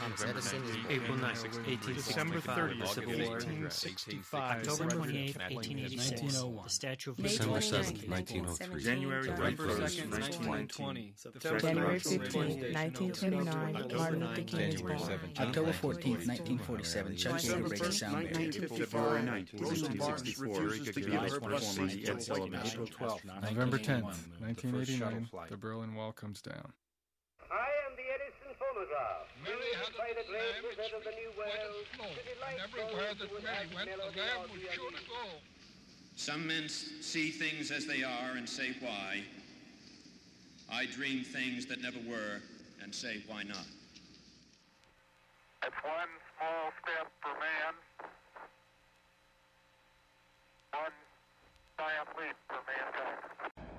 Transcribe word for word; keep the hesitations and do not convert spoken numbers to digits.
Thomas Edison is born. April ninth, eighteen December sixty-five, thirtieth, the Civil War. eighteen sixty-five. October December twenty-eighth, eighteen eighty-six, nineteen oh one. the Statue of May Liberty. December twenty-ninth, seventh, nineteen oh three. January November first, second, nineteen twenty. January fifteenth, nineteen twenty-nine, Martin Luther King is born. October fourteenth, nineteen forty-seven, Chuck December Berry first, Sound nineteen Band. fifty-five. Rosa Parks refuses to give up performing the Ed Sullivan Show. April twelfth, November tenth, nineteen eighty-nine, the Berlin Wall comes down. I am the Edison phonograph. Mary had by the a great lamb wizard of the New white World. as snow, to delight and everywhere those that who would Mary add went, the melody lamb or was the sure to uneasy. go. Some men see things as they are and say why. I dream things that never were and say why not. It's one small step for man, one giant leap